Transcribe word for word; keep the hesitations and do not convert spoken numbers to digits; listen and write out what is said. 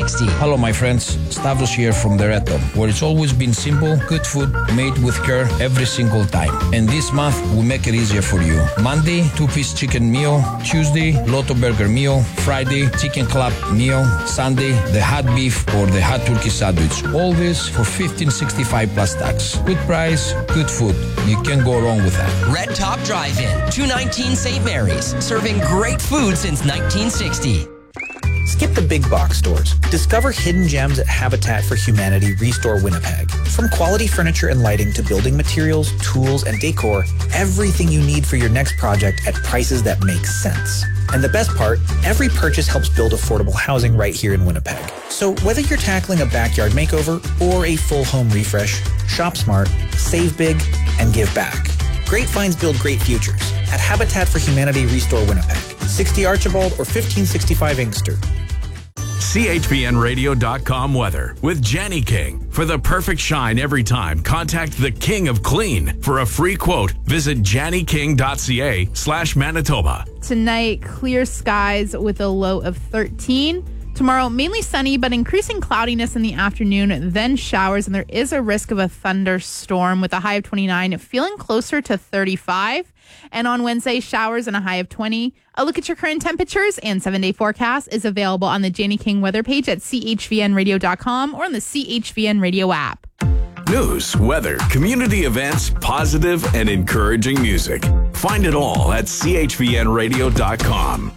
sixty. Hello, my friends. Stavros here from Dereto, where it's always been simple, good food made with care every single time. And this month, we make it easier for you. Monday, two-piece chicken meal. Tuesday, Lotto Burger meal. Friday, chicken club meal. Sunday, the hot beef or the hot turkey sandwich. All this for fifteen sixty-five plus tax. Good price, good food. You can't go wrong with that. Red Top Drive-In, two nineteen Saint Mary's, serving great food since nineteen sixty. Skip the big box stores. Discover hidden gems at Habitat for Humanity Restore Winnipeg. From quality furniture and lighting to building materials, tools, and decor, everything you need for your next project at prices that make sense. And the best part, every purchase helps build affordable housing right here in Winnipeg. So whether you're tackling a backyard makeover or a full home refresh, shop smart, save big, and give back. Great finds build great futures at Habitat for Humanity Restore Winnipeg, sixty Archibald or fifteen sixty-five Inkster. C H V N radio dot com weather with Jenny King. For the perfect shine every time, contact the King of Clean. For a free quote, visit jenny king dot c a slash Manitoba. Tonight, clear skies with a low of thirteen. Tomorrow, mainly sunny, but increasing cloudiness in the afternoon, then showers, and there is a risk of a thunderstorm with a high of twenty-nine, feeling closer to thirty-five. And on Wednesday, showers and a high of twenty. A look at your current temperatures and seven-day forecast is available on the Janie King weather page at c h v n radio dot com or on the C H V N Radio app. News, weather, community events, positive and encouraging music. Find it all at c h v n radio dot com.